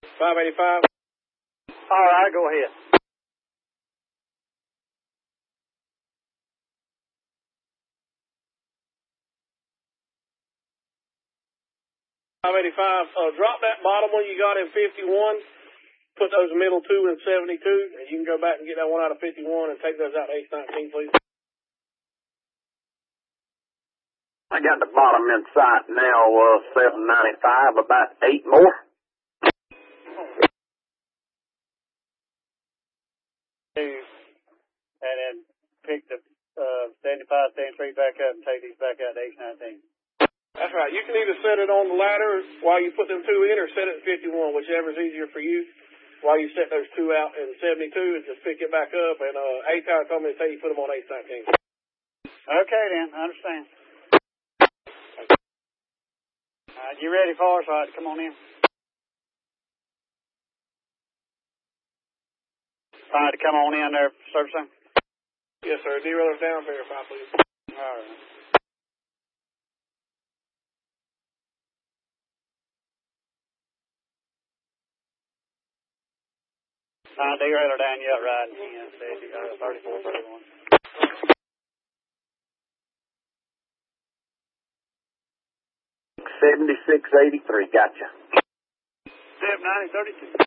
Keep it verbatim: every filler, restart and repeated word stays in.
five eighty-five. All right, go ahead. five eighty-five. Uh, drop that bottom one you got in fifty-one. Put those middle two in seventy-two, and you can go back and get that one out of fifty-one and take those out to H nineteen, please. I got the bottom in sight now, uh, seven ninety-five, about eight more. And then pick the uh, seventy-five, seventy-three back up and take these back out to H nineteen. That's right. You can either set it on the ladder while you put them two in or set it at fifty-one, whichever is easier for you. While you set those two out in seventy-two, and just pick it back up. And uh, A-Tower told me to say you put them on H nineteen. Okay, then. I understand. All right, you ready for us? All right, come on in. All right, come on in there, Service Center. Yes, sir. Deraillers down, verify, please. All right. Uh, derailleur down, you up right in, uh, thirty-four thirty-one. seventy-six eighty-three, gotcha. seven ninety thirty-two.